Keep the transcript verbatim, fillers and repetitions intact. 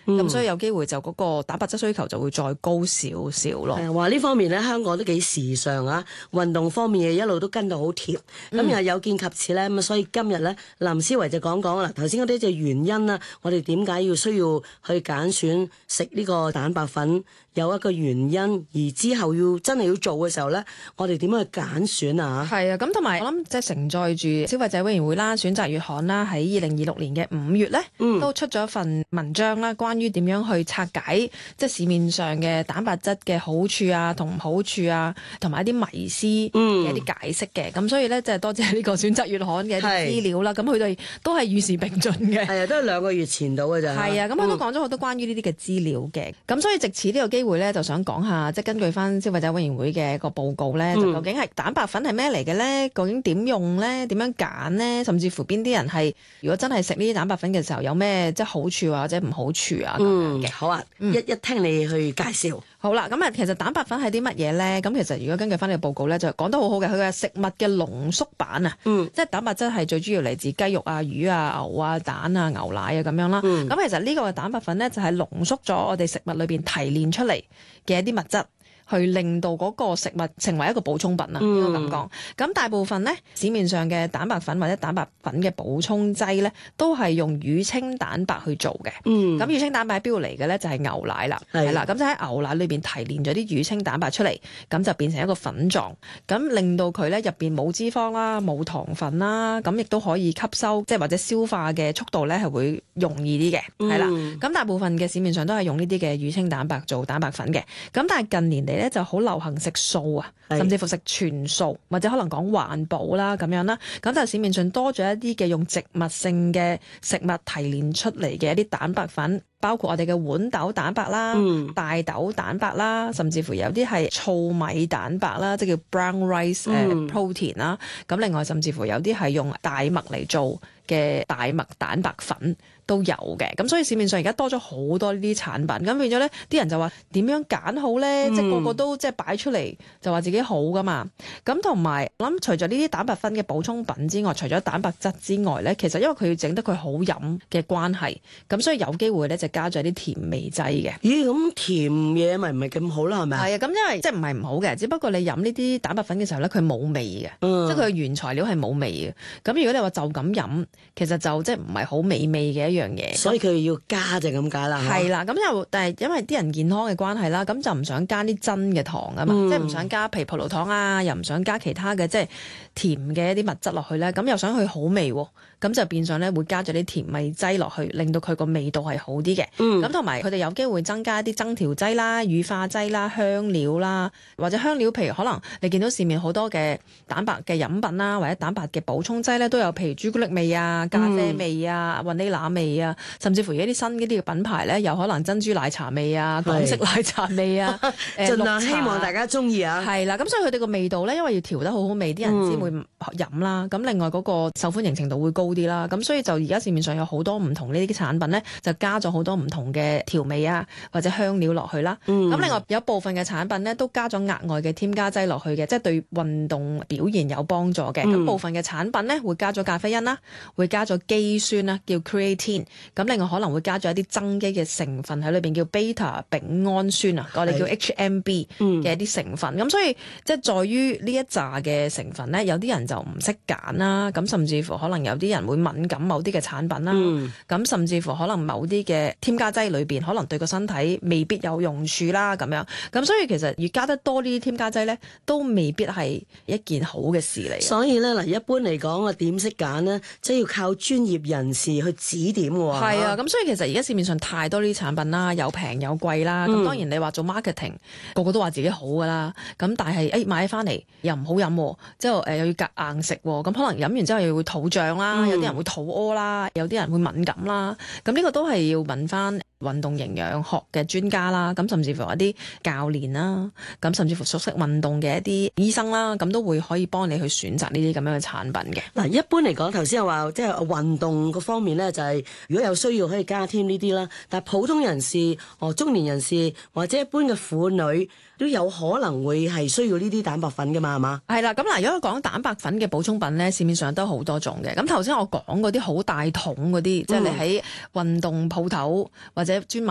咁、嗯、所以有機會就嗰個蛋白質需求就會再高少少咯。 係話呢方面咧，香港都幾時尚啊！運動方面嘅一路都跟到好貼，咁又、嗯、有見及此咧，咁所以今日咧，林思維就講講啦。頭先嗰啲就原因啦，我哋點解要需要去揀選食呢個蛋白粉，有一個原因，而之後要真係要做嘅時候咧，我哋點樣去揀選啊？ 係啊，咁同埋我諗即係承載住消費者委員會啦、選擇月刊啦，喺二零二六年嘅五月咧，嗯、都出咗一份文章啦，關於點樣去拆解即係市面上嘅蛋白質嘅好處啊，同唔好處啊，同埋一啲迷思嘅一啲解釋嘅。咁、嗯、所以咧，即係多謝呢個選擇月刊嘅一啲資料啦。咁佢哋都係與時並進嘅。係啊，都係兩個月前到嘅咋。 係啊，咁佢都講咗好多關於呢啲嘅資料嘅。咁、嗯、所以藉此呢個機會咧，就想講下，即係根據翻消費者委員會嘅一個報告咧，就究竟係蛋白粉係咩嚟嘅咧？究竟點用咧？點樣揀咧？甚至乎邊啲人係如果真係食呢啲蛋白粉嘅時候，有咩即係好處或者唔好處啊？咁樣嘅。 好啊，嗯、一一聽你去介紹。 好啦，咁啊，其實蛋白粉係啲乜嘢咧？咁其實如果根據翻呢個報告咧，就講得好好嘅，佢嘅食物嘅濃縮版啊，嗯、即係蛋白質係最主要嚟自雞肉啊、魚啊、牛啊、蛋啊、牛奶啊咁樣啦。咁、嗯、其實呢個嘅蛋白粉咧，就係濃縮咗我哋食物裏邊提煉出嚟嘅一啲物質，去令到嗰個食物成為一個補充品啊，應該咁講。咁大部分咧，市面上嘅蛋白粉或者蛋白粉嘅補充劑咧，都係用乳清蛋白去做嘅。咁、嗯、乳清蛋白喺邊度嚟嘅咧？就係、是、牛奶啦，係啦的。咁就喺牛奶裏邊提煉咗啲乳清蛋白出嚟，咁就變成一個粉狀，咁令到佢咧入邊冇脂肪啦、冇糖分啦，咁亦都可以吸收，即係或者消化嘅速度咧係會容易啲嘅，係啦、嗯。咁大部分嘅市面上都係用呢啲嘅乳清蛋白做蛋白粉嘅。咁但係近年嚟咧就好流行食素啊，甚至乎食全素，或者可能講環保啦咁樣啦，咁就市面上多咗一啲嘅用植物性嘅食物提煉出嚟嘅一啲蛋白粉，包括我哋嘅豌豆蛋白啦、嗯、大豆蛋白啦，甚至乎有啲係糙米蛋白啦，即叫 brown rice、嗯 uh, protein 啦。咁另外甚至乎有啲係用大麥嚟做嘅大麥蛋白粉都有嘅。咁所以市面上而家多咗好多呢啲產品，咁變咗咧，啲人就話點樣揀好咧？嗯、即係個個都即係擺出嚟就話自己好噶嘛。咁同埋我諗，除咗呢啲蛋白粉嘅補充品之外，除咗蛋白質之外咧，其實因為佢要整得佢好飲嘅關係，咁所以有機會咧就加咗啲甜味劑嘅。 咦？咁甜嘢咪唔係咁好啦？係咪啊？ 係啊，咁因為即係唔係唔好嘅，只不過你飲呢啲蛋白粉嘅時候咧，佢冇味嘅，嗯、即係佢嘅原材料係冇味嘅。咁如果你話就咁飲，其實就即係唔係好美味嘅一樣嘢。 所以佢要加就咁解啦。 係啦，咁又但係因為啲人健康嘅關係啦，咁就唔想加啲真嘅糖啊嘛，嗯、即係唔想加譬如葡萄糖啊，又唔想加其他嘅即係甜嘅一啲物質落去咧，咁又想去好味喎，咁就變相咧會加咗啲甜味劑落去，令到佢個味道係好啲嘅。咁同埋佢哋有機會增加一啲增調劑啦、乳化劑啦、香料啦，或者香料，譬如可能你見到市面好多嘅蛋白嘅飲品啦，或者蛋白嘅補充劑咧，都有譬如朱古力味啊、咖啡味啊、雲呢拿味啊，甚至乎而家啲新嗰啲嘅品牌咧，有可能珍珠奶茶味啊、港式奶茶味啊， 盡量希望大家中意啊。 係啦，咁所以佢哋個味道咧，因為要調得好好味，啲人先會飲啦。咁、嗯、另外嗰個受歡迎程度會高啲啦。咁所以就而家市面上有好多唔同呢啲產品咧，就加咗好多唔同嘅調味啊或者香料落去啦。咁、嗯、另外有部分嘅產品咧都加咗額外嘅添加劑落去嘅，即係對運動表現有幫助嘅。咁、嗯、部分嘅產品咧會加咗咖啡因啦，會加咗肌酸啦，叫 creatine。咁另外可能會加咗一啲增肌嘅成分喺裏邊，叫 beta 丙胺酸啊，我哋叫 H M B 嘅一啲成分。咁、嗯、所以即係在於呢一紮嘅成分咧，有啲人就唔識揀啦。咁甚至乎可能有啲人會敏感某啲嘅產品啦。咁、嗯、甚至乎可能某啲嘅添加劑裏邊，可能對個身體未必有用處啦。咁樣咁所以其實越加得多呢啲添加劑咧，都未必係一件好嘅事嚟。 所以咧嗱，一般嚟講啊，點識揀呢？即係要靠專業人士去指點喎。 係啊，咁所以其實而家市面上太多呢啲產品啦，有平有貴啦。咁、嗯、當然你話做 marketing，個個都話自己好噶啦。咁但係誒、哎、買翻嚟又唔好飲，之後誒又要夾硬食，咁可能飲完之後又會肚脹啦，嗯、有啲人會肚屙啦，有啲人會敏感啦。咁呢個都係要問翻運動營養學嘅專家啦，咁甚至乎一啲教練啦，咁甚至乎熟悉運動嘅一啲醫生啦，咁都會可以幫你去選擇呢啲咁樣嘅產品嘅。 嗱，一般嚟講，頭先又話即係運動嗰方面咧，就係、是、如果有需要可以加添呢啲啦。但係普通人士、哦中年人士或者一般嘅婦女都有可能會係需要呢啲蛋白粉㗎嘛，係嘛？ 係啦，咁嗱，如果講蛋白粉嘅補充品咧，市面上都好多種嘅。咁頭先我講嗰啲好大桶嗰啲，嗯、即係你喺運動鋪頭或者專